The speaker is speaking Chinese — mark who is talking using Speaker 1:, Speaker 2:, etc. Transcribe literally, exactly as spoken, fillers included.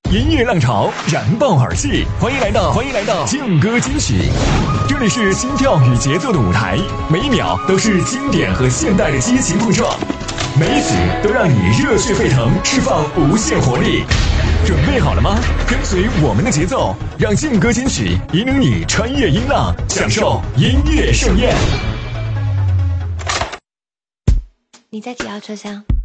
Speaker 1: 音乐浪潮燃爆耳际，欢迎来到欢迎来到劲歌金曲，这里是心跳与节奏的舞台，每一秒都是经典和现代的激情碰撞，每一曲都让你热血沸腾，释放无限活力。准备好了吗？跟随我们的节奏，让劲歌金曲引领你穿越音浪，享受音乐盛宴。
Speaker 2: 你在几号车厢？